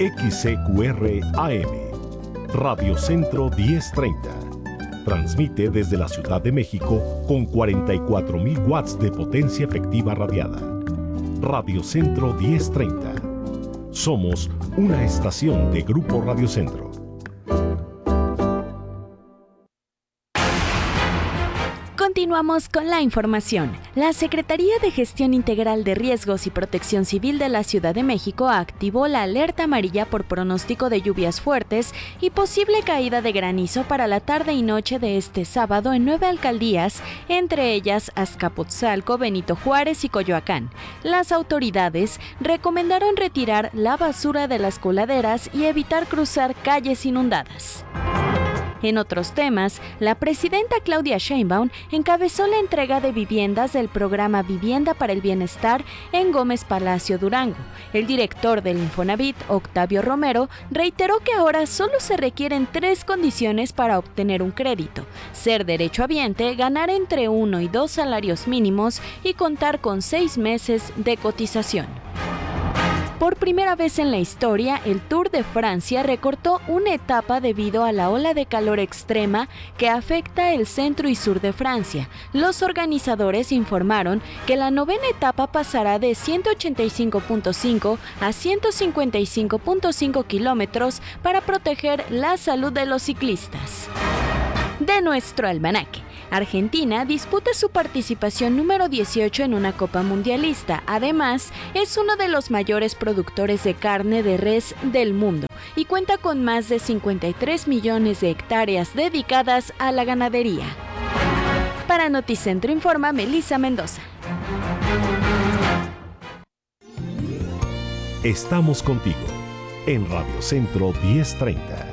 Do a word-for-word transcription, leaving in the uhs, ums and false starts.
X C Q R A M, Radio Centro diez treinta. Transmite desde la Ciudad de México con cuarenta y cuatro mil watts de potencia efectiva radiada. Radio Centro diez treinta. Somos una estación de Grupo Radio Centro. Continuamos con la información. La Secretaría de Gestión Integral de Riesgos y Protección Civil de la Ciudad de México activó la alerta amarilla por pronóstico de lluvias fuertes y posible caída de granizo para la tarde y noche de este sábado en nueve alcaldías, entre ellas Azcapotzalco, Benito Juárez y Coyoacán. Las autoridades recomendaron retirar la basura de las coladeras y evitar cruzar calles inundadas. En otros temas, la presidenta Claudia Sheinbaum encabezó la entrega de viviendas del programa Vivienda para el Bienestar en Gómez Palacio, Durango. El director del Infonavit, Octavio Romero, reiteró que ahora solo se requieren tres condiciones para obtener un crédito: ser derechohabiente, ganar entre uno y dos salarios mínimos y contar con seis meses de cotización. Por primera vez en la historia, el Tour de Francia recortó una etapa debido a la ola de calor extrema que afecta el centro y sur de Francia. Los organizadores informaron que la novena etapa pasará de ciento ochenta y cinco punto cinco a ciento cincuenta y cinco punto cinco kilómetros para proteger la salud de los ciclistas. De nuestro almanaque. Argentina disputa su participación número dieciocho en una Copa Mundialista. Además, es uno de los mayores productores de carne de res del mundo y cuenta con más de cincuenta y tres millones de hectáreas dedicadas a la ganadería. Para Noticentro informa Melissa Mendoza. Estamos contigo en Radio Centro diez treinta.